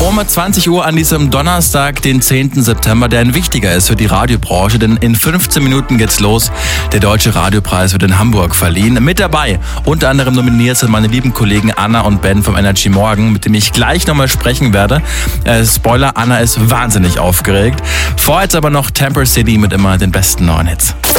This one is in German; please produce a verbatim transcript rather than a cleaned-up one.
Um zwanzig Uhr an diesem Donnerstag, den zehnten September, der ein wichtiger ist für die Radiobranche, denn in fünfzehn Minuten geht's los. Der Deutsche Radiopreis wird in Hamburg verliehen. Mit dabei, unter anderem nominiert sind meine lieben Kollegen Anna und Ben vom Energy Morgen, mit dem ich gleich nochmal sprechen werde. Äh, Spoiler, Anna ist wahnsinnig aufgeregt. Vorher jetzt aber noch Temper City mit immer den besten neuen Hits.